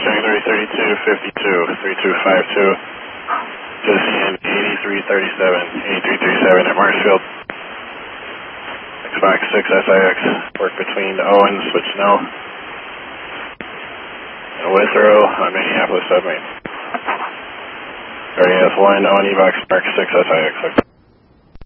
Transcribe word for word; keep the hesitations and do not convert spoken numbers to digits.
Mustang three thirty-two fifty-two, three two five two, to C N eighty-three thirty-seven, eighty-three thirty-seven at Marshfield. Xbox six S I X, work between O and switch no. And Withrow on Minneapolis submarine. R D S one, O and E box, Mark six S I X.